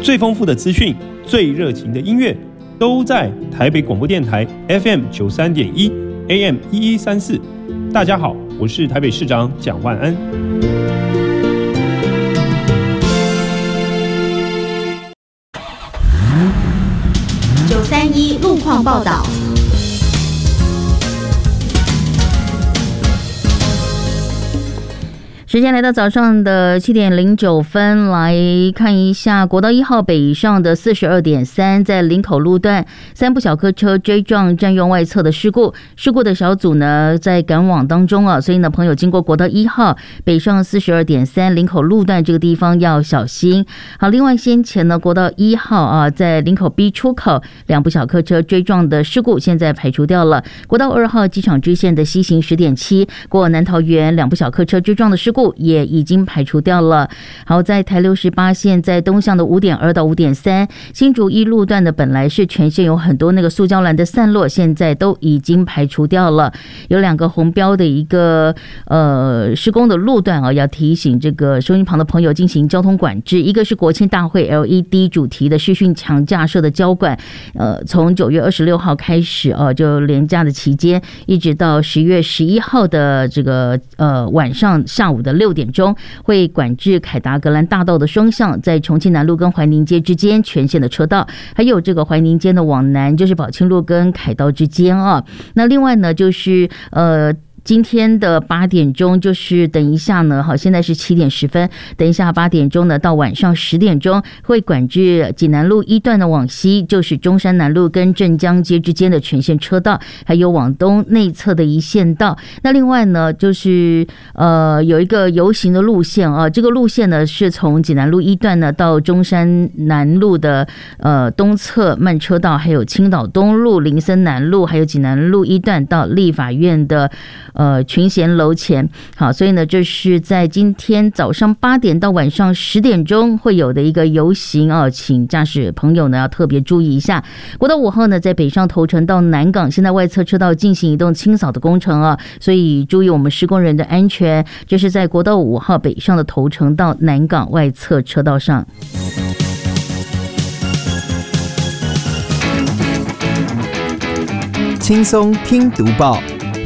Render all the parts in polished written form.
最丰富的资讯、最热情的音乐，都在台北广播电台 FM93.1 AM1134。大家好，我是台北市长蒋万安。 931路况报道。时间来到早上的7点09分，来看一下国道1号北上的 42.3， 在林口路段3部小客车追撞占用外侧的事故的小组呢在赶往当中啊，所以呢朋友经过国道1号北上 42.3 林口路段这个地方要小心。好，另外先前呢国道1号啊在林口 B 出口2部小客车追撞的事故现在排除掉了。国道2号机场支线的西行 10.7 过南桃园2部小客车追撞的事故也已经排除掉了。好，在台68线在东向的 5.2 到 5.3 新竹一路段的本来是全线有很多那个塑胶栏的散落，现在都已经排除掉了。有2个红标的一个施工的路段啊，要提醒这个收音旁的朋友进行交通管制。一个是国庆大会 LED 主题的视讯墙架设的交管，从9月26号开始就连假的期间一直到10月11号的这个晚上下午的6点钟会管制凯达格兰大道的双向，在重庆南路跟怀宁街之间全线的车道，还有这个怀宁街的往南就是宝庆路跟凯道之间啊。那另外呢就是今天的8点钟，就是等一下呢，好，现在是7点10分，等一下8点钟呢，到晚上10点钟会管制济南路1段的往西，就是中山南路跟镇江街之间的全线车道，还有往东内侧的一线道。那另外呢，就是有一个游行的路线啊，这个路线呢是从济南路1段呢到中山南路的东侧慢车道，还有青岛东路、林森南路，还有济南路1段到立法院的群贤楼前。好，所以呢这是在今天早上8点到晚上10点钟会有的一个游行啊，请驾驶朋友呢要特别注意一下。国道5号呢在北上头城到南港，现在外侧车道进行移动清扫的工程啊，所以注意我们施工人的安全。这是在国道5号北上的头城到南港外侧车道上。 轻松听读报。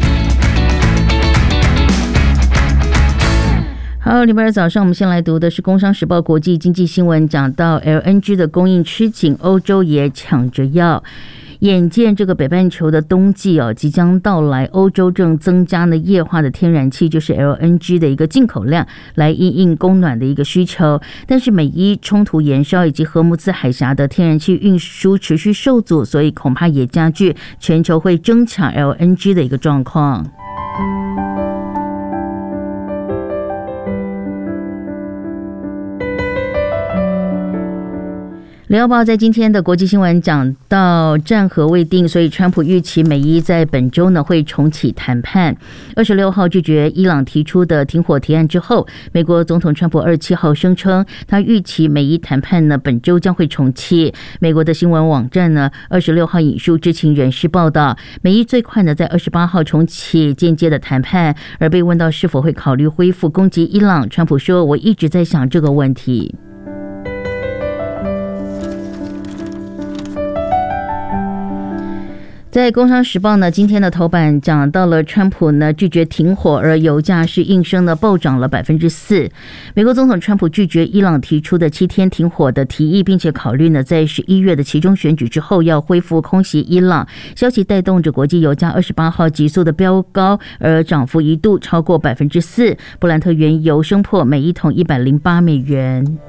好，礼拜二早上我们先来读的是工商时报国际经济新闻，讲到 LNG 的供应吃紧，欧洲也抢着要。眼见这个北半球的冬季即将到来，欧洲正增加呢液化的天然气，就是 LNG 的一个进口量，来因应供暖的一个需求。但是美伊冲突延烧以及荷姆兹海峡的天然气运输持续受阻，所以恐怕也加剧全球会争抢 LNG 的一个状况。联合报在今天的国际新闻讲到战和未定，所以川普预期美伊在本周呢会重启谈判。26号拒绝伊朗提出的停火提案之后，美国总统川普27号声称他预期美伊谈判呢本周将会重启。美国的新闻网站呢26号引述知情人士报道，美伊最快呢在28号重启间接的谈判。而被问到是否会考虑恢复攻击伊朗，川普说：“我一直在想这个问题。”在工商时报呢，今天的头版讲到了川普呢拒绝停火，而油价是应声呢暴涨了 4%。 美国总统川普拒绝伊朗提出的7天停火的提议，并且考虑呢在11月的期中选举之后要恢复空袭伊朗。消息带动着国际油价28号急速的飙高，而涨幅一度超过 4%。 布兰特原油升破每一桶108美元。